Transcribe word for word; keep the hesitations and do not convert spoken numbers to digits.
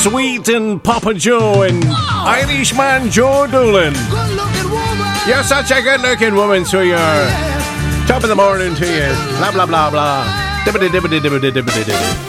Sweet and Papa Joe and Irishman Joe Doolin. You're such a good-looking woman, so you're top of the morning to you. Blah, blah, blah, blah. Dibbity, dibbity, dibbity, dibbity, dibbity.